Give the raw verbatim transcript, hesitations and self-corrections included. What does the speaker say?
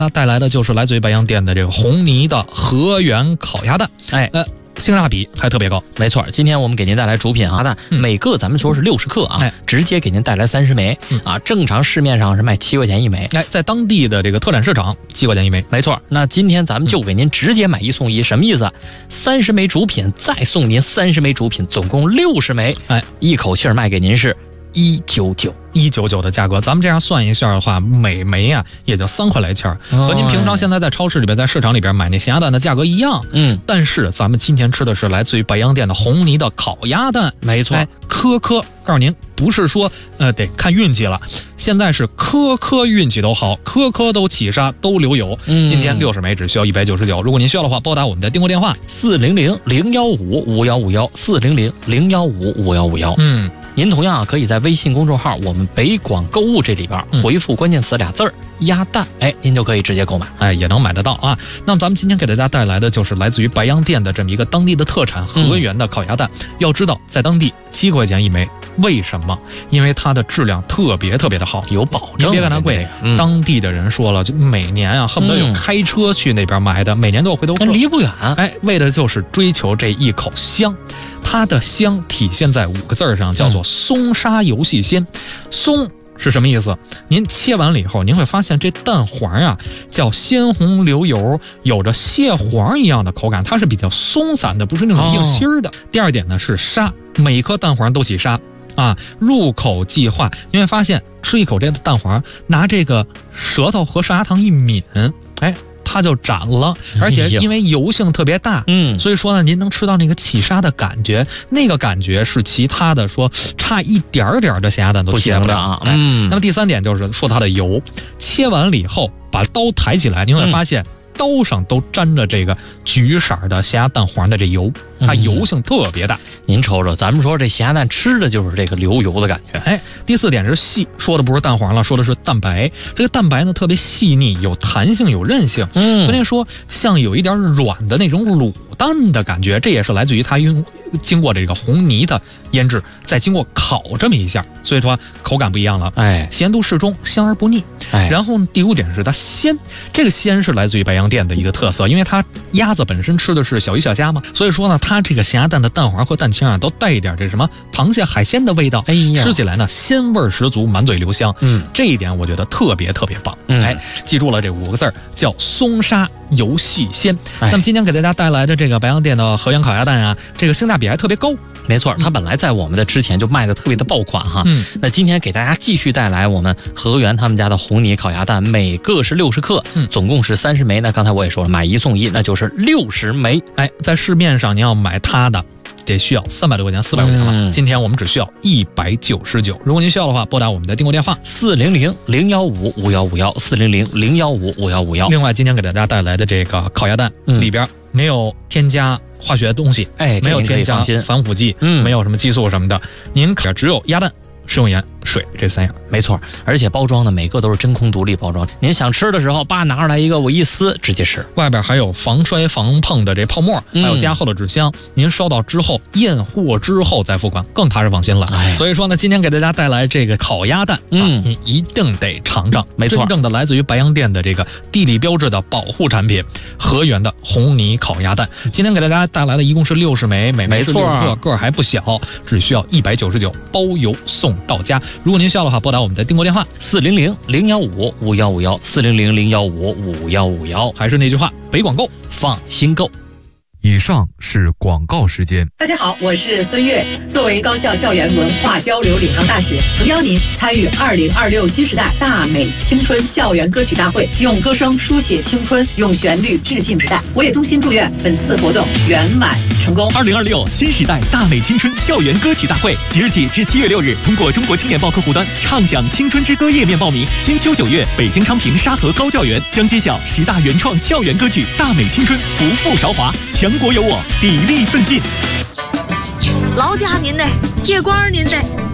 那带来的就是来自于白洋淀的这个红泥的河源烤鸭蛋， 哎， 呃，性价比还特别高。 没错，今天我们给您带来主品鸭蛋，嗯、每个咱们说是六十克啊，哎、直接给您带来三十枚、嗯、啊。正常市面上是卖七块钱一枚， 哎，在当地的这个特产市场七块钱一枚。 没错，那今天咱们就给您直接买一送一，嗯、什么意思？三十枚主品再送您三十枚主品，总共六十枚，哎，一口气卖给您是一九九。 一九九的价格，咱们这样算一下的话，每枚啊也就三块来钱，和您平常现在在超市里边、在市场里边买那咸鸭蛋的价格一样。嗯，但是咱们今天吃的是来自于白洋淀的红泥的烤鸭蛋， 没错， 哎，颗颗告诉您，不是说呃得看运气了，现在是颗颗运气都好，颗颗都起沙都流油。嗯，今天六十枚只需要一百九十九，如果您需要的话，拨打我们的订购电话四零零零幺五五幺五幺四零零零幺五五幺五幺。嗯。您同样可以在微信公众号我们北广购物这里边回复关键词俩字儿鸭蛋，哎，您就可以直接购买， 哎，也能买得到啊。那么咱们今天给大家带来的就是来自于白洋淀的这么一个当地的特产河源的烤鸭蛋。嗯、要知道在当地七块钱一枚，为什么？因为它的质量特别特别的好， 有保证。 你别看它贵，嗯、当地的人说了，就每年啊恨不得有开车去那边买的，嗯、每年都有回头客， 离不远。 哎，为的就是追求这一口香。它的香体现在五个字上，叫做松沙油细鲜。松是什么意思？您切完了以后，您会发现这蛋黄啊叫鲜红流油，有着蟹黄一样的口感，它是比较松散的，不是那种硬心儿的。哦、第二点呢是沙，每一颗蛋黄都起沙啊，入口即化。你会发现吃一口这个蛋黄，拿这个舌头和上牙膛一抿，哎。它就斩了，而且因为油性特别大，嗯，所以说呢，您能吃到那个起沙的感觉，那个感觉是其他的说差一点点的咸鸭蛋都切不了啊。嗯，那么第三点就是说它的油，切完了以后把刀抬起来，您会发现。嗯刀上都沾着这个橘色的咸鸭蛋黄的这油，它油性特别大。 嗯、您瞅瞅，咱们说这咸鸭蛋吃的就是这个流油的感觉。 哎，第四点是细，说的不是蛋黄了，说的是蛋白。这个蛋白呢特别细腻，有弹性，有韧性。嗯，关键说像有一点软的那种卤蛋的感觉，这也是来自于它用经过这个红泥的腌制，再经过烤这么一下，所以说口感不一样了。哎，咸度适中，香而不腻。哎，然后第五点是它鲜，这个鲜是来自于白洋淀的一个特色，因为它鸭子本身吃的是小鱼小虾嘛，所以说呢，它这个咸鸭蛋的蛋黄和蛋清啊，都带一点这什么螃蟹海鲜的味道。哎呀，吃起来呢鲜味十足，满嘴留香。嗯，这一点我觉得特别特别棒。嗯，哎，记住了这五个字叫松沙油细鲜。哎、那么今天给大家带来的这个白洋淀的河源烤鸭蛋啊，这个性价比还特别高。 没错，它本来在我们的之前就卖的特别的爆款哈。嗯，那今天给大家继续带来我们河源他们家的红泥烤鸭蛋，每个是六十克，嗯，总共是三十枚。那刚才我也说了，买一送一，那就是六十枚。 哎，在市面上你要买它的，得需要三百多块钱、四百块钱了。嗯、今天我们只需要一百九十九。如果您需要的话，拨打我们的订购电话四零零零幺五五幺五幺四零零零幺五五幺五幺。 另外，今天给大家带来的这个烤鸭蛋、嗯、里边没有添加化学东西， 哎， 没有添加防腐剂，嗯，没有什么激素什么的，您可只有鸭蛋、食用盐、水这三样。 没错，而且包装呢，每个都是真空独立包装。您想吃的时候，叭拿出来一个，我一撕直接吃。 外边还有防摔防碰的这泡沫，还有加厚的纸箱，嗯、您收到之后验货之后再付款，更踏实放心了。哎、所以说呢，今天给大家带来这个烤鸭蛋，嗯，啊、您一定得尝尝。 没错， 真正的来自于白洋淀的这个地理标志的保护产品——河源的红泥烤鸭蛋。今天给大家带来的一共是六十枚，每枚是六十克，个儿还不小，只需要一百九十九，包邮送到家。如果您需要的话，拨打我们的订购电话四零零零幺五五幺五幺四零零零幺五五幺五幺。 还是那句话，北广购， 放心购。 以上是广告时间。 大家好，我是孙悦。作为高校校园文化交流领航大使，诚邀您参与二零二六新时代大美青春校园歌曲大会，用歌声书写青春，用旋律致敬时代。我也衷心祝愿本次活动圆满成功。 二零二六新时代大美青春校园歌曲大会，即日起至七月六日，通过中国青年报客户端畅享青春之歌页面报名。金秋九月，北京昌平沙河高教园将揭晓十大原创校园歌曲，大美青春，不负韶华，强国有我，砥砺奋进。 劳驾您的，借光您的。